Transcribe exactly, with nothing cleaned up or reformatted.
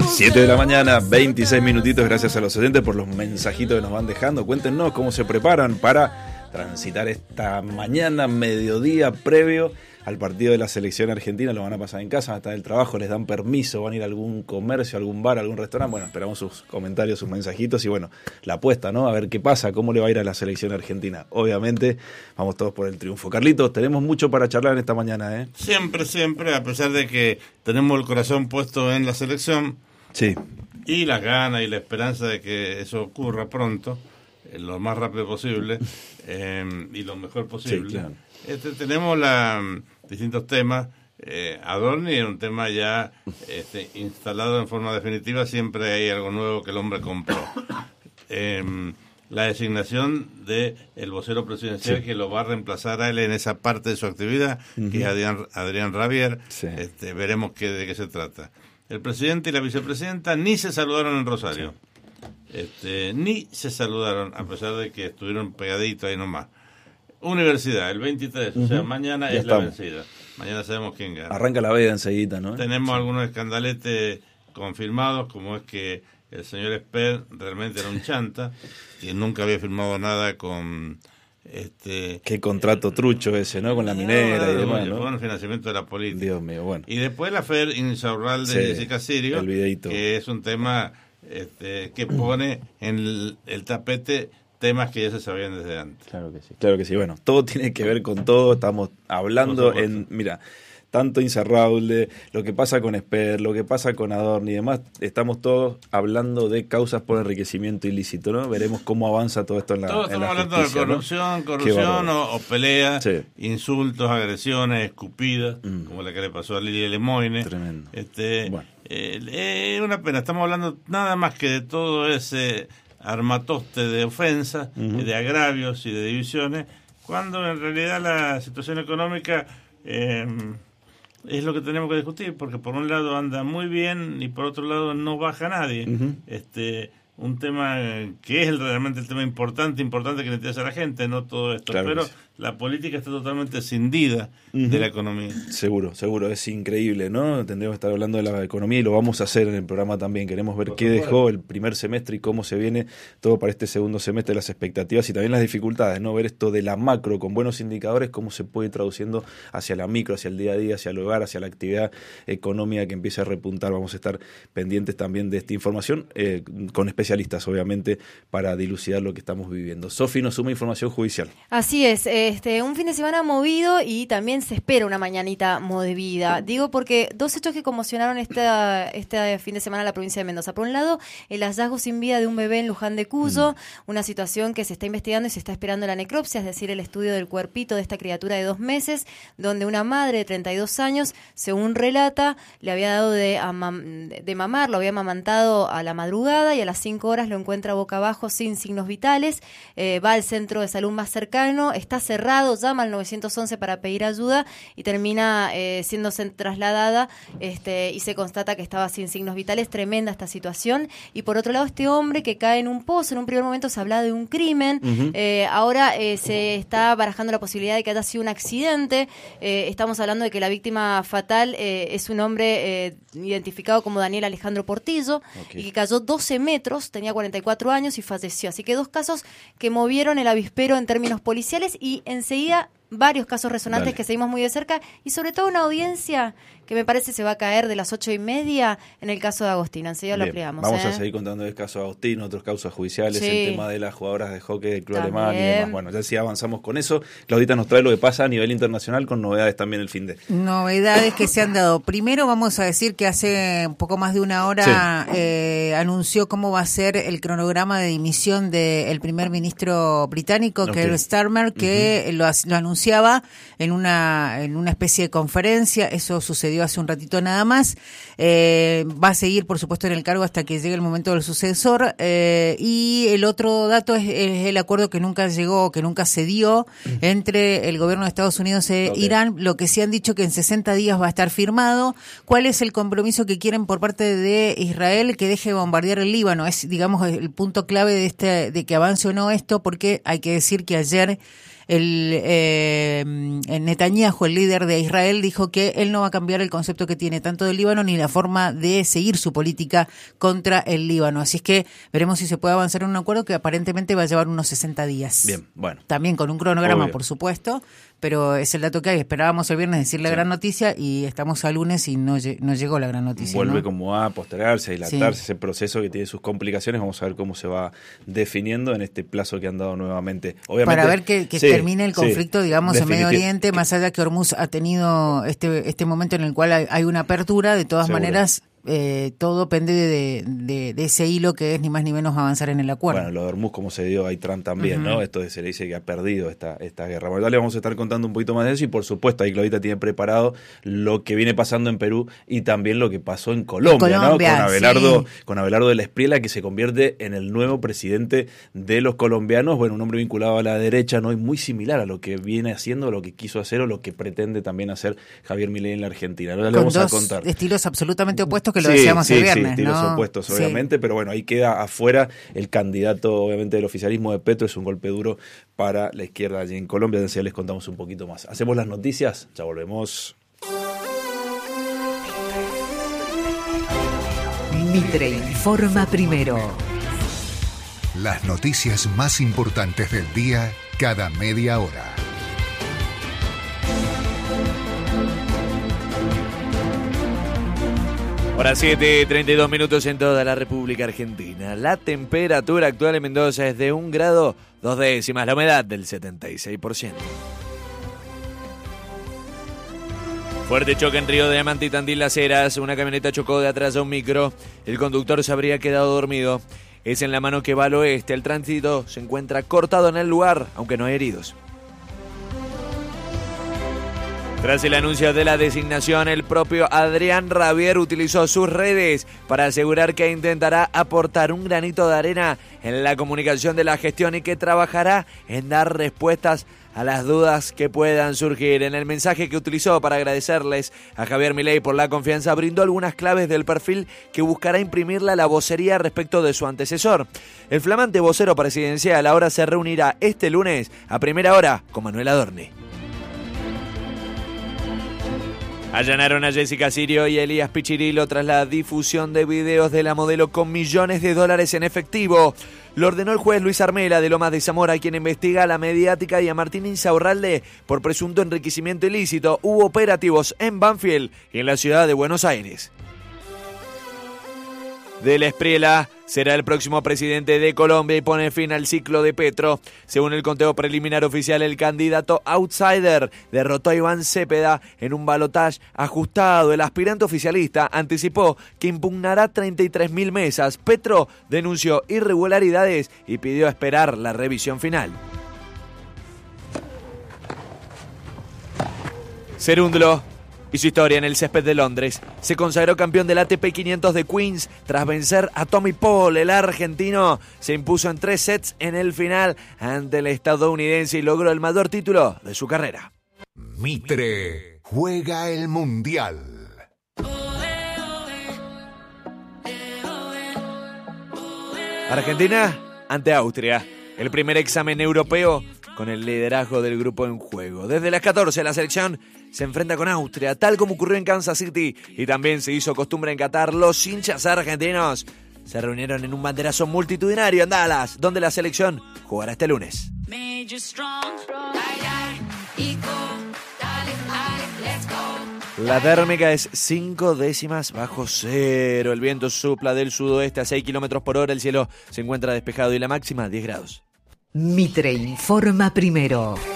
siete de la mañana, veintiséis minutitos, gracias a los oyentes por los mensajitos que nos van dejando. Cuéntenos cómo se preparan para transitar esta mañana, mediodía, previo al partido de la selección argentina. Lo van a pasar en casa, van a estar en el trabajo, les dan permiso, van a ir a algún comercio, algún bar, algún restaurante. Bueno, esperamos sus comentarios, sus mensajitos y bueno, la apuesta, ¿no? A ver qué pasa, cómo le va a ir a la selección argentina. Obviamente, vamos todos por el triunfo. Carlitos, tenemos mucho para charlar en esta mañana, ¿eh? Siempre, siempre, a pesar de que tenemos el corazón puesto en la selección. Sí. Y las ganas y la esperanza de que eso ocurra pronto, eh, lo más rápido posible eh, y lo mejor posible. Sí, claro. Este, tenemos la, distintos temas. Eh, Adorni es un tema ya este, instalado en forma definitiva. Siempre hay algo nuevo que el hombre compró. Eh, la designación de el vocero presidencial, sí, que lo va a reemplazar a él en esa parte de su actividad, uh-huh, que es Adrián, Adrián Rabier. Sí. Este, veremos qué, de qué se trata. El presidente y la vicepresidenta ni se saludaron en Rosario. Sí. Este, ni se saludaron, a pesar de que estuvieron pegaditos ahí nomás. Universidad, el veintitrés, uh-huh, o sea, mañana ya es estamos. La vencida. Mañana sabemos quién gana. Arranca la veda enseguida, ¿no? Tenemos sí. algunos escandaletes confirmados, como es que el señor Esper realmente era un chanta y nunca había firmado nada con... este Qué contrato trucho ese, ¿no? Con la minera no, y demás, ¿no? Con el financiamiento de la política. Dios mío, bueno. Y después la Fer Insaurralde sí, de Jessica Sirio, el videíto, que es un tema este, que pone en el, el tapete temas que ya se sabían desde antes. Claro que sí, claro que sí. Bueno, todo tiene que ver con todo. Estamos hablando en, mira, tanto Insaurralde, lo que pasa con Esper, lo que pasa con Adorni y demás, estamos todos hablando de causas por enriquecimiento ilícito, ¿no? Veremos cómo avanza todo esto en la Todos en estamos la hablando justicia, de corrupción, ¿no? corrupción o, o peleas, sí, insultos, agresiones, escupidas, mm, como la que le pasó a Lilia Lemoine. Tremendo. Este, bueno. Es eh, una pena, estamos hablando nada más que de todo ese armatoste de ofensas, uh-huh, de agravios y de divisiones, cuando en realidad la situación económica eh, es lo que tenemos que discutir, porque por un lado anda muy bien y por otro lado no baja nadie. Uh-huh. Este, un tema que es el, realmente el tema importante, importante que le interesa a la gente, no todo esto, claro, pero sí, la política está totalmente escindida, uh-huh, de la economía. Seguro, seguro, es increíble, ¿no? Tendríamos que estar hablando de la economía y lo vamos a hacer en el programa también. Queremos ver qué dejó el primer semestre y cómo se viene todo para este segundo semestre, las expectativas y también las dificultades, ¿no? Ver esto de la macro con buenos indicadores, cómo se puede ir traduciendo hacia la micro, hacia el día a día, hacia el hogar, hacia la actividad económica que empiece a repuntar. Vamos a estar pendientes también de esta información, eh, con especialistas, obviamente, para dilucidar lo que estamos viviendo. Sofi nos suma información judicial. Así es, este, un fin de semana movido y también se espera una mañanita movida. Digo porque dos hechos que conmocionaron esta, este fin de semana en la provincia de Mendoza. Por un lado, el hallazgo sin vida de un bebé en Luján de Cuyo, mm. una situación que se está investigando y se está esperando la necropsia, es decir, el estudio del cuerpito de esta criatura de dos meses, donde una madre de treinta y dos años, según relata, le había dado de, amam- de mamar, lo había amamantado a la madrugada y a las cinco horas lo encuentra boca abajo sin signos vitales, eh, va al centro de salud más cercano, está cerrado, llama al nueve once para pedir ayuda y termina eh, siendo trasladada este, y se constata que estaba sin signos vitales. Tremenda esta situación. Y por otro lado, este hombre que cae en un pozo, en un primer momento se hablaba de un crimen, uh-huh, eh, ahora eh, se está barajando la posibilidad de que haya sido un accidente. Eh, estamos hablando de que la víctima fatal eh, es un hombre eh, identificado como Daniel Alejandro Portillo, okay, y que cayó doce metros, tenía cuarenta y cuatro años y falleció. Así que dos casos que movieron el avispero en términos policiales y enseguida varios casos resonantes Dale. que seguimos muy de cerca y sobre todo una audiencia que me parece se va a caer de las ocho y media en el caso de Agostina. Enseguida lo ampliamos. Vamos ¿eh? a seguir contando el caso de Agostín, otros casos judiciales, sí, el tema de las jugadoras de hockey del Club también. Alemán y demás. Bueno, ya sí avanzamos con eso. Claudita nos trae lo que pasa a nivel internacional con novedades también el fin de. Novedades que se han dado. Primero vamos a decir que hace un poco más de una hora sí. eh, anunció cómo va a ser el cronograma de dimisión del primer ministro británico, okay, Keir Starmer, que uh-huh. lo, lo anunciaba en una en una especie de conferencia. Eso sucedió hace un ratito nada más. Eh, va a seguir, por supuesto, en el cargo hasta que llegue el momento del sucesor. Eh, y el otro dato es, es el acuerdo que nunca llegó, que nunca se dio entre el gobierno de Estados Unidos e okay. Irán. Lo que sí han dicho que en sesenta días va a estar firmado. ¿Cuál es el compromiso que quieren por parte de Israel? Que deje de bombardear el Líbano. Es, digamos, el punto clave de este de que avance o no esto, porque hay que decir que ayer el eh, Netanyahu, el líder de Israel, dijo que él no va a cambiar el concepto que tiene tanto del Líbano ni la forma de seguir su política contra el Líbano. Así es que veremos si se puede avanzar en un acuerdo que aparentemente va a llevar unos sesenta días. Bien, bueno. También con un cronograma, Obvio. por supuesto, pero es el dato que hay. Esperábamos el viernes decir la sí. gran noticia y estamos a lunes y no, no llegó la gran noticia. Vuelve ¿no? como a postergarse, a dilatarse, sí. ese proceso que tiene sus complicaciones. Vamos a ver cómo se va definiendo en este plazo que han dado nuevamente. Obviamente, para ver que, que sí, termine el conflicto, sí, digamos, en Medio definitiv- Oriente, más allá que Hormuz ha tenido este, este momento en el cual hay, hay una apertura, de todas Seguro. maneras... Eh, todo depende de, de, de ese hilo que es ni más ni menos avanzar en el acuerdo. Bueno, lo de Hormuz, como se dio, hay Trump también, uh-huh. ¿no? Esto de, se le dice que ha perdido esta, esta guerra. Bueno, le vamos a estar contando un poquito más de eso y, por supuesto, ahí Claudita tiene preparado lo que viene pasando en Perú y también lo que pasó en Colombia, Colombia, ¿no? Con Abelardo, sí. con Abelardo de la Espriella, que se convierte en el nuevo presidente de los colombianos. Bueno, un hombre vinculado a la derecha, ¿no? Y muy similar a lo que viene haciendo, lo que quiso hacer o lo que pretende también hacer Javier Milei en la Argentina. Ahora le Con vamos dos a contar. estilos absolutamente opuestos que lo sí, decíamos sí, el viernes. Sí, estilos ¿no? opuestos, Sí. obviamente, pero bueno, ahí queda afuera el candidato, obviamente, del oficialismo de Petro. Es un golpe duro para la izquierda allí en Colombia. Entonces ya les contamos un poquito más. Hacemos las noticias, ya volvemos. Mitre informa primero. Las noticias más importantes del día cada media hora. Hora siete, treinta y dos minutos en toda la República Argentina. La temperatura actual en Mendoza es de un grado, dos décimas, la humedad del setenta y seis por ciento. Fuerte choque en Río de Diamante y Tandil Las Heras. Una camioneta chocó de atrás a un micro. El conductor se habría quedado dormido. Es en la mano que va al oeste. El tránsito se encuentra cortado en el lugar, aunque no hay heridos. Tras el anuncio de la designación, el propio Adrián Rabier utilizó sus redes para asegurar que intentará aportar un granito de arena en la comunicación de la gestión y que trabajará en dar respuestas a las dudas que puedan surgir. En el mensaje que utilizó para agradecerles a Javier Milei por la confianza, brindó algunas claves del perfil que buscará imprimirle a la vocería respecto de su antecesor. El flamante vocero presidencial ahora se reunirá este lunes a primera hora con Manuel Adorni. Allanaron a Jessica Sirio y Elías Pichirilo tras la difusión de videos de la modelo con millones de dólares en efectivo. Lo ordenó el juez Luis Armela de Lomas de Zamora, quien investiga a la mediática y a Martín Insaurralde por presunto enriquecimiento ilícito. Hubo operativos en Banfield y en la ciudad de Buenos Aires. De la Espriella será el próximo presidente de Colombia y pone fin al ciclo de Petro. Según el conteo preliminar oficial, el candidato outsider derrotó a Iván Cepeda en un balotaje ajustado. El aspirante oficialista anticipó que impugnará treinta y tres mil mesas. Petro denunció irregularidades y pidió esperar la revisión final. Cerúndolo y su historia en el césped de Londres. Se consagró campeón del A T P quinientos de Queens tras vencer a Tommy Paul. El argentino se impuso en tres sets en el final ante el estadounidense y logró el mayor título de su carrera. Mitre juega el Mundial. Argentina ante Austria. El primer examen europeo con el liderazgo del grupo en juego. Desde las catorce la selección se enfrenta con Austria, tal como ocurrió en Kansas City y también se hizo costumbre en Qatar. Los hinchas argentinos se reunieron en un banderazo multitudinario en Dallas, donde la selección jugará este lunes. La térmica es cinco décimas bajo cero. El viento sopla del sudoeste a seis kilómetros por hora. El cielo se encuentra despejado y la máxima diez grados. Mitre informa primero.